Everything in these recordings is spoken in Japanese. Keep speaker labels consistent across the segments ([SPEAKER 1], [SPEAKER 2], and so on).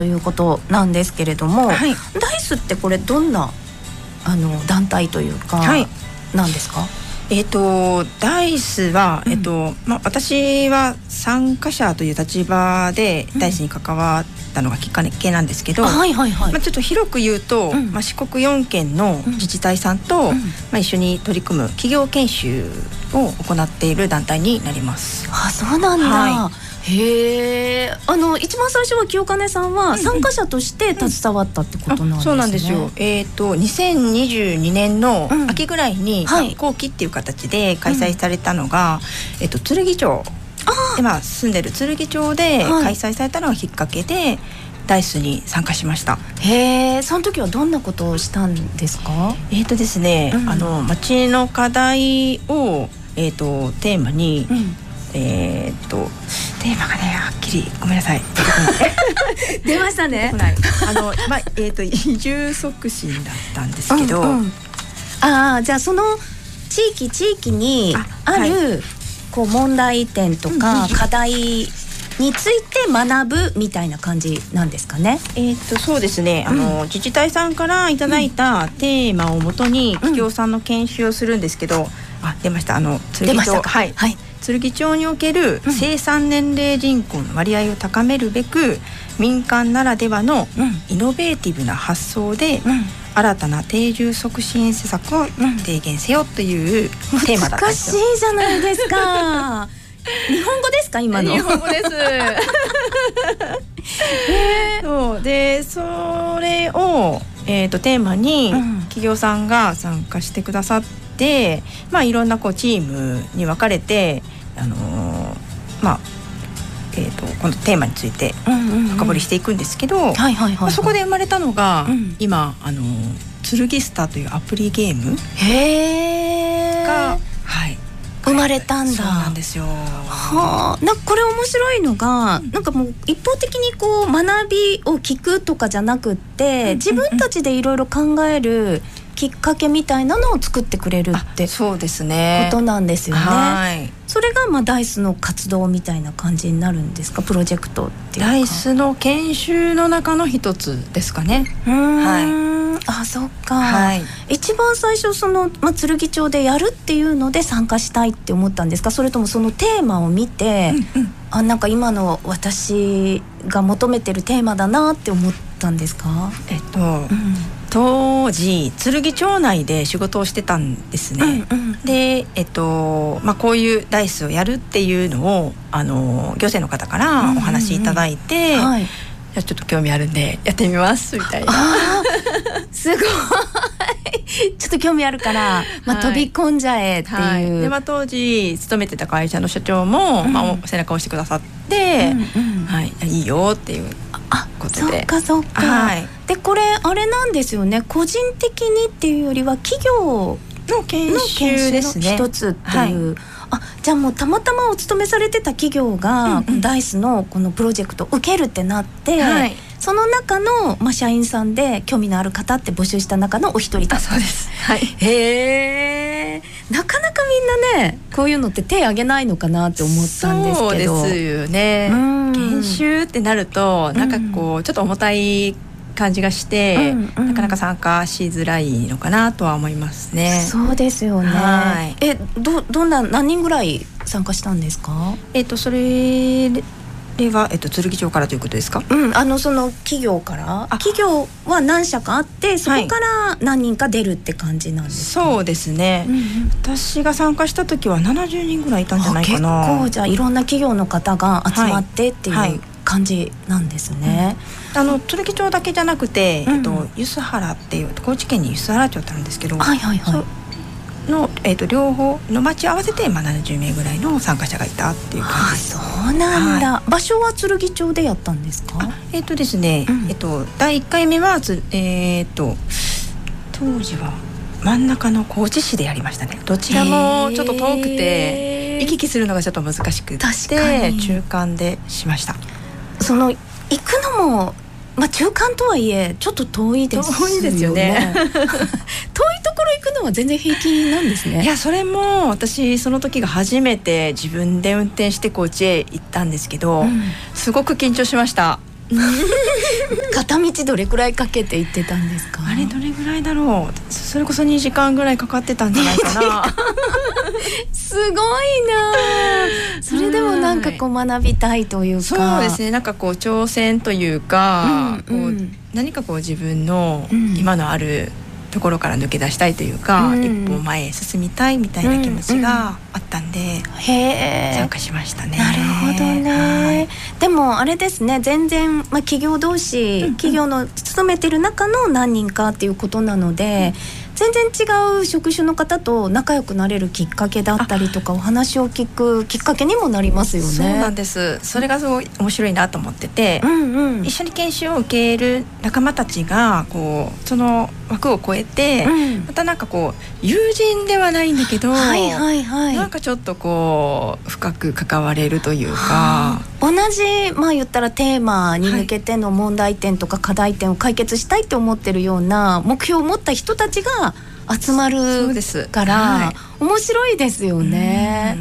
[SPEAKER 1] ということなんですけれども、
[SPEAKER 2] はい、
[SPEAKER 1] ダイスってこれどんな団体というか、
[SPEAKER 2] はい、
[SPEAKER 1] なんですか？
[SPEAKER 2] ダイスは、私は参加者という立場でダイスに関わったのがきっかけなんですけど、
[SPEAKER 1] はいはいはい、
[SPEAKER 2] ちょっと広く言うと、四国4県の自治体さんと、一緒に取り組む企業研修を行っている団体になります。
[SPEAKER 1] あ、そうなんだ、
[SPEAKER 2] はい、
[SPEAKER 1] へえ。一番最初は清金さんは参加者として携わったってことなんですね。
[SPEAKER 2] そうなんですよ。2022年の秋ぐらいに、後期っていう形で開催されたのが、剣町、今住んでる剣町で開催されたのがきっかけで、ダイスに参加しました。
[SPEAKER 1] へえ。その時はどんなことをしたんですか？
[SPEAKER 2] ですね、町の課題を、テーマに、テーマがね、はっきりごめんなさい
[SPEAKER 1] 出ましたね。
[SPEAKER 2] 移住促進だったんですけど、
[SPEAKER 1] じゃあその地域にあるこう問題点とか課題について学ぶみたいな感じなんですかね。
[SPEAKER 2] そうですね、自治体さんからいただいたテーマをもとに企業さんの研修をするんですけど、出ました。
[SPEAKER 1] 出ましたか。
[SPEAKER 2] はい、剣町における生産年齢人口の割合を高めるべく、民間ならではのイノベーティブな発想で、新たな定住促進施策を提言せよというテーマだったんですよ。
[SPEAKER 1] 難しいじゃないですか日本語ですか？今の
[SPEAKER 2] 日本語ですそうで、それを、テーマに企業さんが参加してくださって、いろんなチームに分かれて、このテーマについて深掘りしていくんですけど、そこで生まれたのが、今剣スタというアプリゲームが、
[SPEAKER 1] 生まれたんだ。
[SPEAKER 2] そうなんですよ。
[SPEAKER 1] なんかこれ面白いのが、なんかもう一方的にこう学びを聞くとかじゃなくって、自分たちでいろいろ考えるきっかけみたいなのを作ってくれるって
[SPEAKER 2] そうですね、
[SPEAKER 1] ことなんですよね。それがダイスの活動みたいな感じになるんですか？プロジェクトっていうか。
[SPEAKER 2] ダイスの研修の中の一つですかね。
[SPEAKER 1] そっか、一番最初その、剣町でやるっていうので参加したいって思ったんですか？それともそのテーマを見て、なんか今の私が求めてるテーマだなって思ったんですか？
[SPEAKER 2] 当時剣町内で仕事をしてたんですね。で、こういうダイスをやるっていうのを行政の方からお話いただいて、ちょっと興味あるんでやってみますみたいな。
[SPEAKER 1] すごいちょっと興味あるから、飛び込んじゃえっていう、
[SPEAKER 2] で、当時勤めてた会社の社長も、背中を押してくださって、いいよっていうことで。
[SPEAKER 1] そっか、でこれあれなんですよね、個人的にっていうよりは企業
[SPEAKER 2] の研修ですね、
[SPEAKER 1] 一つっていう、じゃあもうたまたまお勤めされてた企業が、ダイスのこのプロジェクトを受けるってなって、その中の、社員さんで興味のある方って募集した中のお一人だった。
[SPEAKER 2] そうです。
[SPEAKER 1] へえ。なかなかみんなね、こういうのって手挙げないのかなって思ったんですけど。
[SPEAKER 2] そうですよね。研修ってなるとなんかこうちょっと重たい感じがして、なかなか参加しづらいのかなとは思いますね。
[SPEAKER 1] そうですよね。どんな何人ぐらい参加したんですか？
[SPEAKER 2] それでは、剣町からということですか？
[SPEAKER 1] その企業から企業は何社かあって、そこから何人か出るって感じなんですか？
[SPEAKER 2] そうですね、私が参加した時は70人ぐらいいたんじゃないかな。
[SPEAKER 1] 結構じゃあいろんな企業の方が集まってっていう感じなんですね。
[SPEAKER 2] 剣町だけじゃなくて、梼原っていう高知県に梼原町ってあるんですけど、の、両方の町合わせて、70名ぐらいの参加者がいたっていう感じです。
[SPEAKER 1] そうなんだ、場所は剣町でやったんですか？
[SPEAKER 2] ですね、第1回目は当時は真ん中の高知市でやりましたね。どちらもちょっと遠くて行き来するのがちょっと難しくて、中間でしました。
[SPEAKER 1] その行くのも中間とはいえちょっと遠いですよね。遠いですよね遠いところ行くのは全然平気なんですね。
[SPEAKER 2] いや、それも私その時が初めて自分で運転して高知へ行ったんですけど、すごく緊張しました。
[SPEAKER 1] 片道どれくらいかけて行ってたんですか？
[SPEAKER 2] あれどれぐらいだろう。それこそ2時間ぐらいかかってたんじゃないかな。
[SPEAKER 1] すごいな。それでもなんかこう学びたいというか、
[SPEAKER 2] そうですね、なんかこう挑戦というか、こう何かこう自分の今のあるところから抜け出したいというか、一歩前へ進みたいみたいな気持ちがあったんで、参加しましたね。
[SPEAKER 1] なるほどね。でもあれですね、全然、企業同士、企業の勤めてる中の何人かっていうことなので、全然違う職種の方と仲良くなれるきっかけだったりとか、お話を聞くきっかけにもなりますよね。
[SPEAKER 2] そうなんです。それがすごい面白いなと思ってて、一緒に研修を受ける仲間たちがこうその枠を超えて、またなんかこう友人ではないんだけど、なんかちょっとこう深く関われるというか、
[SPEAKER 1] 同じ言ったらテーマに向けての問題点とか課題点を解決したいって思ってるような目標を持った人たちが集まるから、面白いですよね。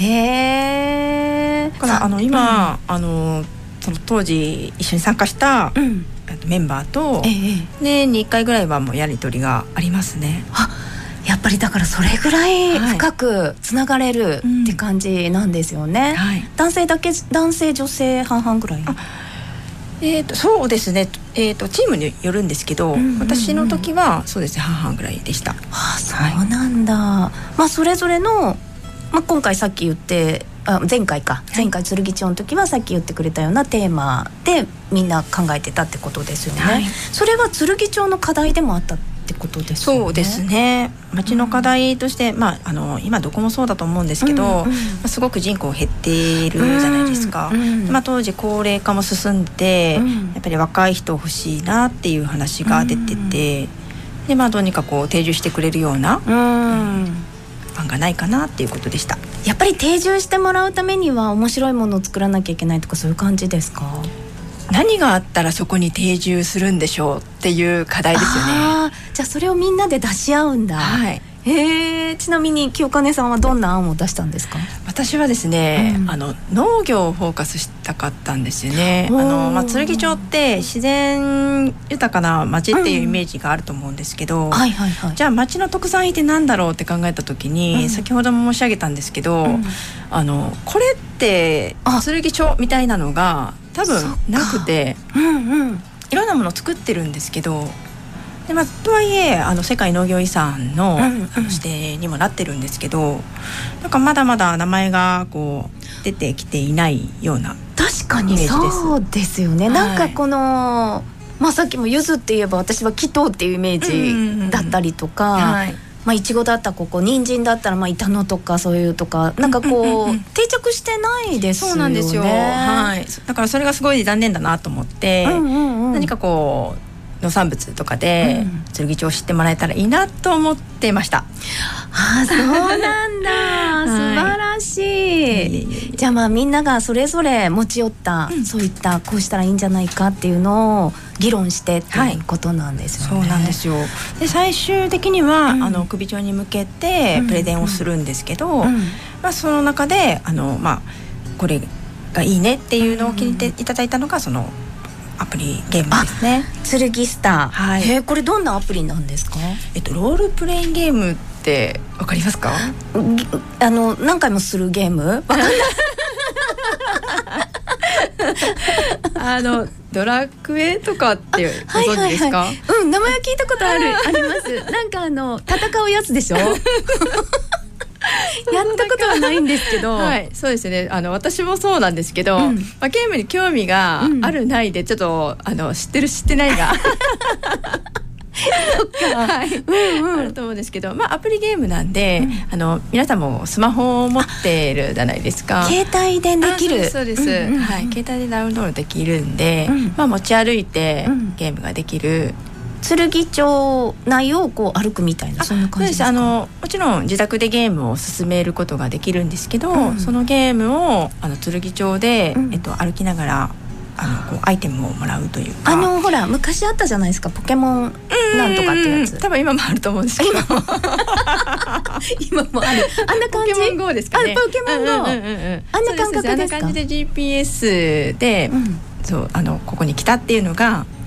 [SPEAKER 2] だから今、その当時一緒に参加した、メンバーと、年に1回ぐらいはもうやり取りがありますね。
[SPEAKER 1] やっぱりだからそれぐらい深くつながれるって感じなんですよね。男性女性半々ぐらい。
[SPEAKER 2] そうですね、チームによるんですけど、私の時はそうですね、半々ぐらいでした。
[SPEAKER 1] そうなんだ。それぞれの、今回さっき言って前回剣町の時はさっき言ってくれたようなテーマでみんな考えてたってことですよね。それは剣町の課題でもあったってことですよね。
[SPEAKER 2] そうですね、町の課題として、今どこもそうだと思うんですけど、すごく人口減っているじゃないですか。当時高齢化も進んで、やっぱり若い人欲しいなっていう話が出てて、でどうにかこう定住してくれるような案がないかなっていうことでした。
[SPEAKER 1] やっぱり定住してもらうためには面白いものを作らなきゃいけないとか、そういう感じですか？
[SPEAKER 2] 何があったらそこに定住するんでしょうっていう課題ですよね。
[SPEAKER 1] じゃあそれをみんなで出し合うんだ。ちなみに清金さんはどんな案を出したんですか？
[SPEAKER 2] 私はですね、農業をフォーカスしたかったんですよね。剣町って自然豊かな町っていうイメージがあると思うんですけど、じゃあ町の特産品って何だろうって考えた時に、先ほども申し上げたんですけど、これって剣町みたいなのが多分なくて、いろんなものを作ってるんですけど、でとはいえ世界農業遺産の、指定にもなってるんですけど、なんかまだまだ名前がこう出てきていないようなイメージです。
[SPEAKER 1] 確かにそうですよね。なんかこの、さっきも柚子って言えば私は木頭っていうイメージだったりとか、いちごだったらここ、人参だったら板野とかそういうとか、なんかこう、定着してないですよね。そうなんですよ。
[SPEAKER 2] だからそれがすごい残念だなと思って、何かこう農産物とかで剣町を知ってもらえたらいいなと思ってました。
[SPEAKER 1] そうなんだ。素晴らしい。じゃあみんながそれぞれ持ち寄った、そういったこうしたらいいんじゃないかっていうのを議論してっていうことなんですよね。
[SPEAKER 2] そうなんですよ。で最終的には、首長に向けてプレゼンをするんですけど、その中でこれがいいねっていうのを気に入っていただいたのがそのアプリゲームですね。
[SPEAKER 1] 剣スター。これどんなアプリなんですか？
[SPEAKER 2] ロールプレインゲームってわかりますか？
[SPEAKER 1] 何回もするゲーム？わかんない。
[SPEAKER 2] ドラクエとかってご存知ですか？
[SPEAKER 1] 名前は聞いたことあります。なんか戦うやつでしょ？やったことはないんですけど、
[SPEAKER 2] そうですね。私もそうなんですけど、ゲームに興味があるないでちょっと知ってる知ってないがあると思うんですけど、アプリゲームなんで、皆さんもスマホを持ってるじゃないですか。
[SPEAKER 1] 携帯でできる。
[SPEAKER 2] そうです。携帯でダウンロードできるんで、持ち歩いてゲームができる。
[SPEAKER 1] 剣町内をこう歩くみたいな、そんな感じですか？
[SPEAKER 2] もちろん自宅でゲームを進めることができるんですけど、そのゲームを剣町で、歩きながらこうアイテムをもらうというか、
[SPEAKER 1] ほら昔あったじゃないですか、ポケモンなんとかってやつ。
[SPEAKER 2] 多分今もあると思うんですけど
[SPEAKER 1] 今もある。あんな感じ。
[SPEAKER 2] ポケモン GO ですかね。
[SPEAKER 1] ポケモン GO。あんな感覚ですか？
[SPEAKER 2] あんな感じで GPS でそうここに来たっていうのが